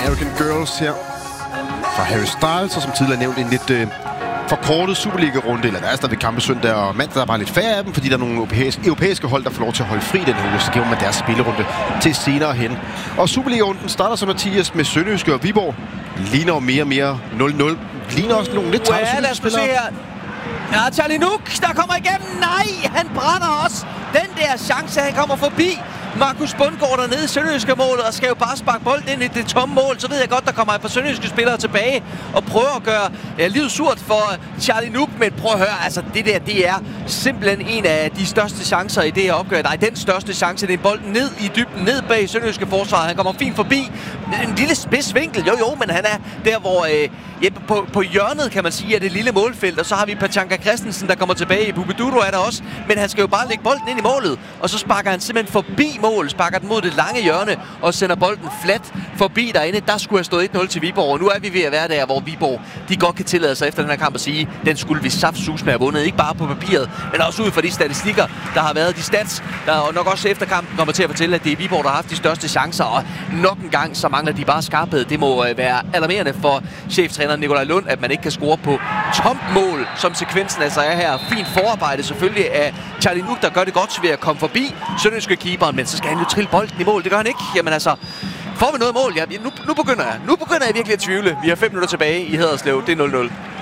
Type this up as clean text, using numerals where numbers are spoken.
American Girls her fra Harry Styles, og som tidligere nævnt en lidt forkortet Superliga-runde, eller der er stadigvæk kampe søndag og mandag, der er bare lidt færre af dem, fordi der er nogle europæiske hold, der får lov til at holde fri den uge, så giver man deres spillerunde til senere hen. Og Superliga-runden starter så, Mathias, med Sønderjyske og Viborg. Ligner mere og mere 0-0. Ligner også nogle lidt trætte lad os se her. Ja, Charlie Nuk, der kommer igennem. Nej, han brænder også. Den der chance, han kommer forbi Markus Bundgaard dernede i Sønderjyske målet og skal jo bare sparke bolden ind i det tomme mål. Så ved jeg godt, der kommer et par sønderjyske spillere tilbage og prøver at gøre livet surt for Charlie Nuk. Men prøv at høre, altså det der, det er simpelthen en af de største chancer i det her opgør. Nej, den største chance, det er bolden ned i dybden, ned bag Sønderjyske forsvaret. Han kommer fint forbi. En lille spidsvinkel, jo, men han er der, hvor på hjørnet, kan man sige, af det lille målfelt. Og så har vi Pachanka Christensen, der kommer tilbage. Bubeduro er der også. Men han skal jo bare lægge bolden ind i målet. Og så sparker han simpelthen forbi mål, sparker den mod det lange hjørne og sender bolden flat forbi derinde. Der skulle have stået 1-0 til Viborg, og nu er vi ved at være der, hvor Viborg de godt kan tillade sig efter den her kamp at sige, den skulle vi saftsus med have vundet. Ikke bare på papiret, men også ud fra de statistikker, der har været, de stats, der nok også efter kampen kommer til at fortælle, at det er Viborg, der har haft de største chancer, og nok en gang så mangler de bare skarphed. Det må være alarmerende for cheftræner Nikolaj Lund, at man ikke kan score på tomt mål, som sekvensen altså er her. Fint forarbejde selvfølgelig af Charlie Nuk, der gør det godt ved at komme forbi sønderjyske keeperen, men så skal han jo trille bolden i mål. Det gør han ikke. Jamen altså, får vi noget mål? Ja, nu begynder jeg virkelig at tvivle. Vi har 5 minutter tilbage i Haderslev. Det er 0-0.